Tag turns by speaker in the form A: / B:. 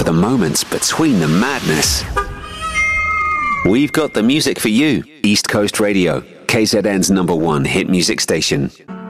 A: for the moments between the madness. We've got the music for you. East Coast Radio, KZN's #1 hit music station.